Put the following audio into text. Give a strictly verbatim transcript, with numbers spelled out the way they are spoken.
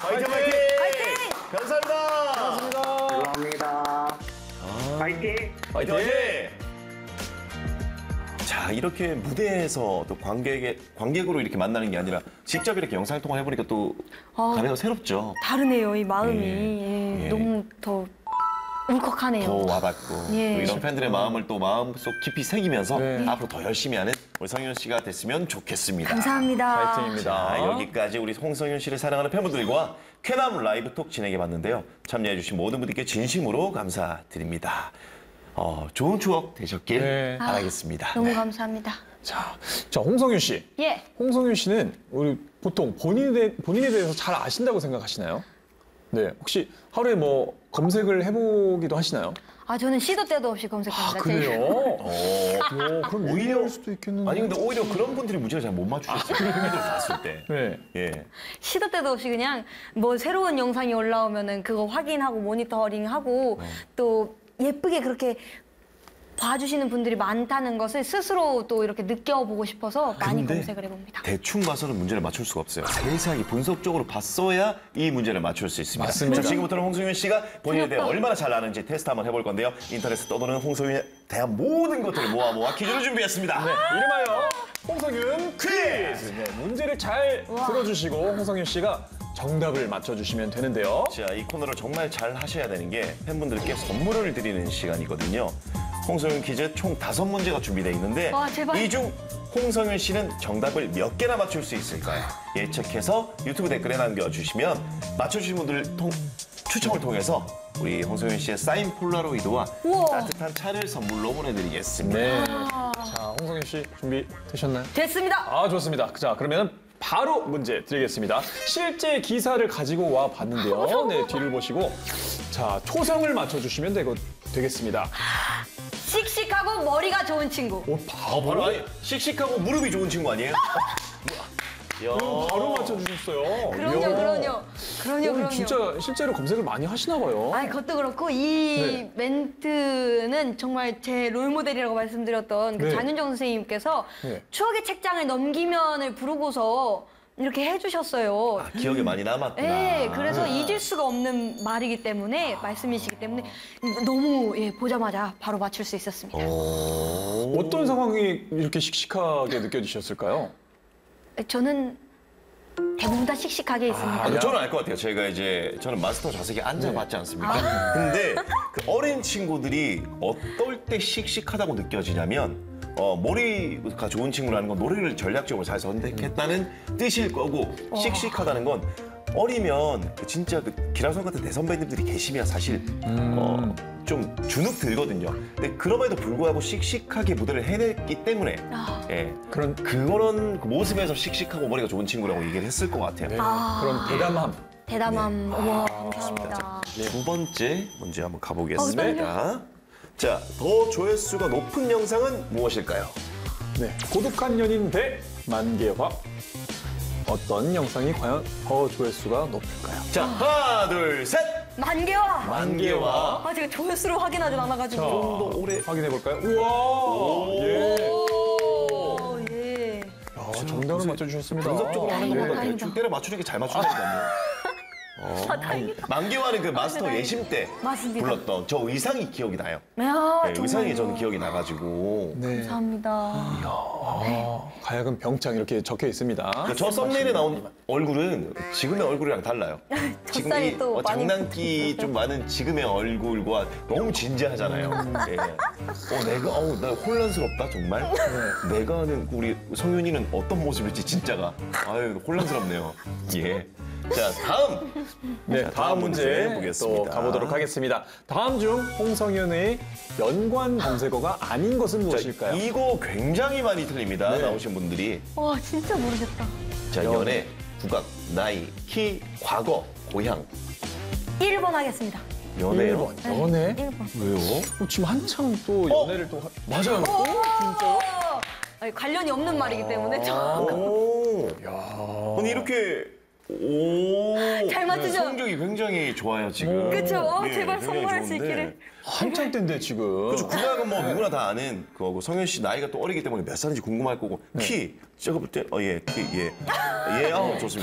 화이팅 화이팅! 화이팅! 감사합니다. 고맙습니다. 감사합니다. 파이팅! 화이팅 화이팅! 자, 이렇게 무대에서 또 관객의, 관객으로 이렇게 만나는 게 아니라 직접 이렇게 영상통화 해보니까 또 아, 감회가 새롭죠. 다르네요, 이 마음이. 예. 예, 예. 너무 더 울컥하네요. 더 와닿고 예. 또 이런 팬들의 마음을 또 마음속 깊이 새기면서 네. 앞으로 더 열심히 하는 우리 성윤 씨가 됐으면 좋겠습니다. 감사합니다. 파이팅입니다. 자, 여기까지 우리 홍성윤 씨를 사랑하는 팬분들과 쾌남 라이브톡 진행해봤는데요. 참여해주신 모든 분들께 진심으로 감사드립니다. 어, 좋은 추억 되셨길 네. 바라겠습니다. 너무 네. 감사합니다. 자, 자 홍성윤 씨. 예. 홍성윤 씨는 우리 보통 본인에, 대, 본인에 대해서 잘 아신다고 생각하시나요? 네. 혹시 하루에 뭐 검색을 해보기도 하시나요? 아, 저는 시도 때도 없이 아, 검색합니다. 그래요? 어, 요, 그럼 오히려- 유리할 수도 있겠는데. 아니 근데 오히려 그런 분들이 문제를 잘 못 맞추셨어요. 팬분들 봤을 때. 네. 예. 시도 때도 없이 그냥 뭐 새로운 영상이 올라오면은 그거 확인하고 모니터링하고 또 예쁘게 그렇게 봐주시는 분들이 많다는 것을 스스로 또 이렇게 느껴보고 싶어서 많이 근데 검색을 해봅니다. 대충 봐서는 문제를 맞출 수가 없어요. 세세하게 분석적으로 봤어야 이 문제를 맞출 수 있습니다. 맞습니다. 자, 지금부터는 홍성윤 씨가 본인에 대해 부럽다. 얼마나 잘 아는지 테스트 한번 해볼 건데요. 인터넷에 떠도는 홍성윤에 대한 모든 것들을 모아 모아 퀴즈를 준비했습니다. 네, 이름하여 홍성윤 퀴즈! 네, 문제를 잘 우와. 들어주시고 홍성윤 씨가 정답을 맞춰주시면 되는데요. 자, 이 코너를 정말 잘 하셔야 되는 게 팬분들께 선물을 드리는 시간이거든요. 홍성윤 퀴즈 총 다섯 문제가 준비되어 있는데 와, 제발. 이 중 홍성윤 씨는 정답을 몇 개나 맞출 수 있을까요? 예측해서 유튜브 댓글에 남겨주시면 맞춰주신 분들 통, 추첨을 통해서 우리 홍성윤 씨의 사인 폴라로이드와 우와. 따뜻한 차를 선물로 보내드리겠습니다. 네. 자, 홍성윤 씨 준비되셨나요? 됐습니다. 아, 좋습니다. 자, 그러면 바로 문제 드리겠습니다. 실제 기사를 가지고 와 봤는데요. 네, 뒤를 보시고. 자, 초성을 맞춰주시면 되고, 되겠습니다. 씩씩하고 머리가 좋은 친구. 오, 아, 바로 아니, 씩씩하고 무릎이 좋은 친구 아니에요? 야. 바로 맞춰주셨어요. 그럼요, 이야. 그럼요. 그럼요, 오늘 그럼요. 진짜 실제로 검색을 많이 하시나 봐요. 아니, 그것도 그렇고 이 네. 멘트는 정말 제 롤모델이라고 말씀드렸던 그 네. 장윤정 선생님께서 네. 추억의 책장을 넘기면을 부르고서 이렇게 해주셨어요. 아, 기억에 많이 남았구나. 네, 그래서 잊을 수가 없는 말이기 때문에 말씀이시기 때문에 너무 예, 보자마자 바로 맞출 수 있었습니다. 오. 어떤 상황이 이렇게 씩씩하게 느껴지셨을까요? 저는 대부분 다 씩씩하게 있습니다. 아, 그 저는 알 것 같아요. 제가 이제 저는 마스터 좌석에 앉아봤지 않습니까? 근데 그 어린 친구들이 어떨 때 씩씩하다고 느껴지냐면 어, 머리가 좋은 친구라는 건 노래를 전략적으로 잘 선택했다는 뜻일 거고 씩씩하다는 건 어리면 그 진짜 그 기라성 같은 대선배님들이 계시면 사실 어, 좀 주눅 들거든요. 근데 그럼에도 불구하고 씩씩하게 무대를 해냈기 때문에 아. 예, 그런 그런 그 모습에서 씩씩하고 머리가 좋은 친구라고 얘기를 했을 것 같아요. 네, 아. 그런 대담함. 대담함, 우와, 감사합니다. 두 번째 문제 한번 어, 가보겠습니다. 자, 더 조회수가 높은 영상은 무엇일까요? 네, 고독한 연인 대 만개화. 어떤 영상이 과연 더 조회수가 높을까요? 자, 하나, 둘, 셋! 만개와! 만개와 아, 제가 조회수를 확인하진 않아가지고. 더 오래 확인해 볼까요? 우와! 예. 오, 예. 야, 정답을 맞춰주셨습니다. 분석적으로 하는 다행이다, 것보다 다행이다. 대충 때려 맞추는 게 잘 맞춘다니까요. 어. 아, 다행이다. 만개와는 그 마스터 다행이다. 예심 때 맞습니다. 불렀던 저 의상이 기억이 나요. 야, 네, 의상이 정말요. 저는 기억이 나가지고. 네. 감사합니다. 아, 가야금 병창 이렇게 적혀 있습니다. 그저 썸네일에 나온 얼굴은 지금의 얼굴이랑 달라요. 지금 젖살이 이 또 어, 많이 장난기 좀 많은 지금의 얼굴과 너무 진지하잖아요. 예. 어, 내가 어우 나 혼란스럽다 정말. 내가 아는 우리 성윤이는 어떤 모습일지 진짜가 아유 혼란스럽네요. 예. 자 다음. 네, 자, 다음 문제 보겠습니다. 또 가보도록 하겠습니다. 다음 중 홍성윤의 연관 검색어가 아닌 것은 무엇일까요? 이거 굉장히 많이 틀립니다. 네. 나오신 분들이. 와, 진짜 모르겠다. 자 연애, 국악, 나이, 키, 과거, 고향. 일 번 하겠습니다. 연애요? 일 번. 연애? 일 번. 왜요? 어, 지금 한창 또 어? 연애를 또 하... 맞아요. 진짜요? 아니, 관련이 없는 말이기 때문에 저 오. 야. 아니 이렇게 오. 잘 맞추죠? 성적이 굉장히 좋아요 지금. 그쵸? 어, 네, 제발 굉장히 선물할 수 좋은데. 있기를. 한창 때인데 지금. 그렇죠. 국악은 뭐 누구나 다 아는 그거고 성현 씨 나이가 또 어리기 때문에 몇 살인지 궁금할 거고 키 제가 볼 때 어 예 키 예. 예, 아우 좋습니다.